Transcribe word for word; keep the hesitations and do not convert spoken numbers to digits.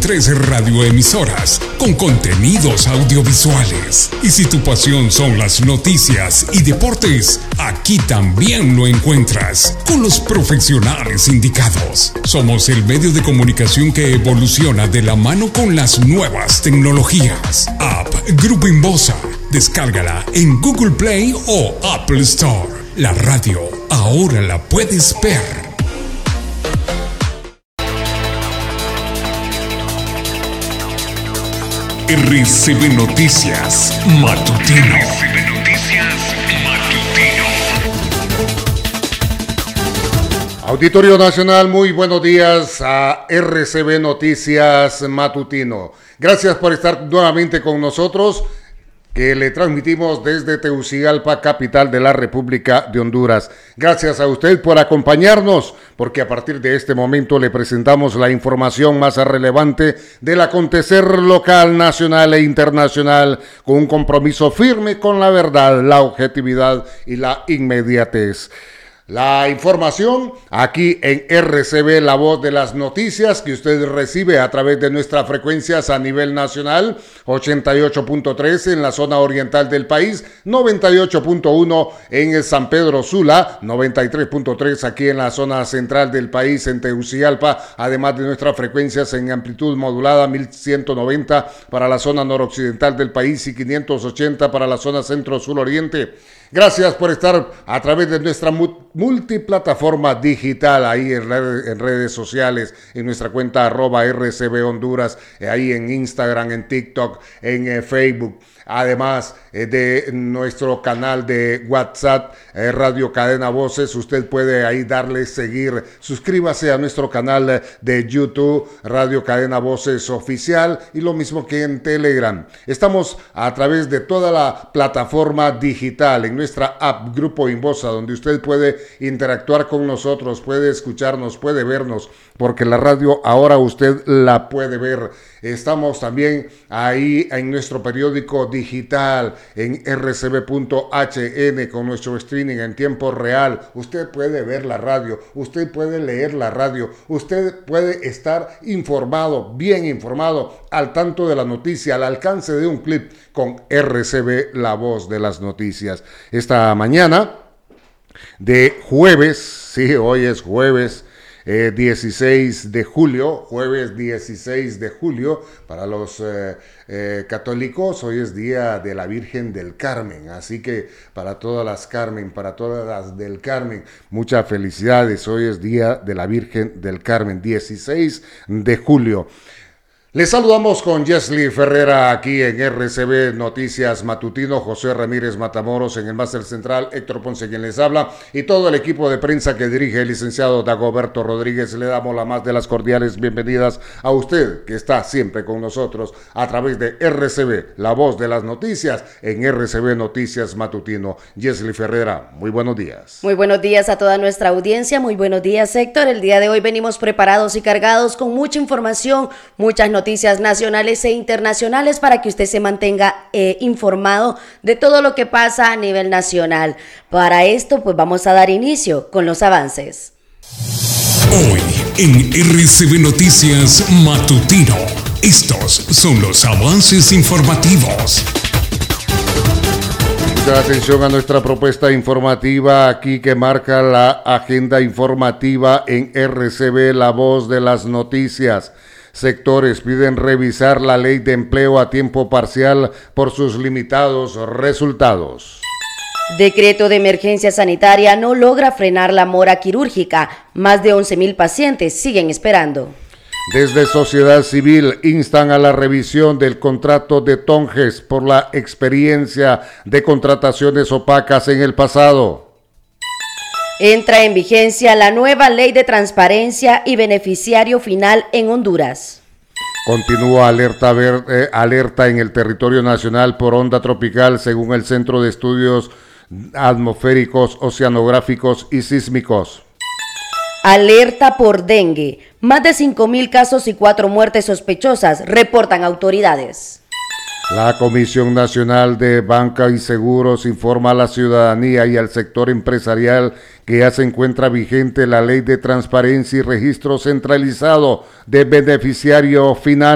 tres radioemisoras con contenidos audiovisuales. Y si tu pasión son las noticias y deportes, aquí también lo encuentras con los profesionales indicados. Somos el medio de comunicación que evoluciona de la mano con las nuevas tecnologías. App Grupo Inbosa. Descárgala en Google Play o Apple Store. La radio ahora la puedes ver. R C B Noticias Matutino. R C B Noticias Matutino. Auditorio Nacional, muy buenos días a R C B Noticias Matutino. Gracias por estar nuevamente con nosotros, que le transmitimos desde Tegucigalpa, capital de la República de Honduras. Gracias a usted por acompañarnos, porque a partir de este momento le presentamos la información más relevante del acontecer local, nacional e internacional, con un compromiso firme con la verdad, la objetividad y la inmediatez. La información aquí en R C B, la voz de las noticias, que usted recibe a través de nuestras frecuencias a nivel nacional, ochenta y ocho punto tres en la zona oriental del país, noventa y ocho punto uno en San Pedro Sula, noventa y tres punto tres aquí en la zona central del país, en Tegucigalpa, además de nuestras frecuencias en amplitud modulada, mil ciento noventa para la zona noroccidental del país y quinientos ochenta para la zona centro-sur-oriente. Gracias por estar a través de nuestra multiplataforma digital, ahí en, red, en redes sociales, en nuestra cuenta arroba R C B Honduras, ahí en Instagram, en TikTok, en eh, Facebook. Además eh, de nuestro canal de WhatsApp, eh, Radio Cadena Voces, usted puede ahí darle seguir. Suscríbase a nuestro canal de YouTube, Radio Cadena Voces Oficial, y lo mismo que en Telegram. Estamos a través de toda la plataforma digital, en nuestra app Grupo Inbosa, donde usted puede interactuar con nosotros, puede escucharnos, puede vernos, porque la radio ahora usted la puede ver. Estamos también ahí en nuestro periódico digital, en R C B punto H N, con nuestro streaming en tiempo real. Usted puede ver la radio, usted puede leer la radio, usted puede estar informado, bien informado, al tanto de la noticia, al alcance de un clip, con R C B, la voz de las noticias. Esta mañana de jueves, sí, hoy es jueves, Eh, dieciséis de julio, jueves dieciséis de julio, para los eh, eh, católicos, hoy es día de la Virgen del Carmen, así que para todas las Carmen, para todas las del Carmen, muchas felicidades, hoy es día de la Virgen del Carmen, dieciséis de julio. Les saludamos con Jesly Ferrera aquí en R C B Noticias Matutino, José Ramírez Matamoros en el máster central, Héctor Ponce quien les habla, y todo el equipo de prensa que dirige el licenciado Dagoberto Rodríguez. Le damos la más de las cordiales bienvenidas a usted, que está siempre con nosotros a través de R C B, la voz de las noticias, en R C B Noticias Matutino. Jesly Ferrera, muy buenos días. Muy buenos días a toda nuestra audiencia, muy buenos días, Héctor. El día de hoy venimos preparados y cargados con mucha información, muchas noticias noticias nacionales e internacionales para que usted se mantenga eh, informado de todo lo que pasa a nivel nacional. Para esto, pues vamos a dar inicio con los avances. Hoy en R C B Noticias Matutino, estos son los avances informativos. Mucha atención a nuestra propuesta informativa aquí que marca la agenda informativa en R C B, la voz de las noticias. Sectores piden revisar la ley de empleo a tiempo parcial por sus limitados resultados. Decreto de emergencia sanitaria no logra frenar la mora quirúrgica. Más de once mil pacientes siguen esperando. Desde sociedad civil instan a la revisión del contrato de Tonges por la experiencia de contrataciones opacas en el pasado. Entra en vigencia la nueva ley de transparencia y beneficiario final en Honduras. Continúa alerta verde, alerta en el territorio nacional por onda tropical, según el Centro de Estudios Atmosféricos, Oceanográficos y Sísmicos. Alerta por dengue. Más de cinco mil casos y cuatro muertes sospechosas, reportan autoridades. La Comisión Nacional de Banca y Seguros informa a la ciudadanía y al sector empresarial que ya se encuentra vigente la Ley de Transparencia y Registro Centralizado de Beneficiario Final.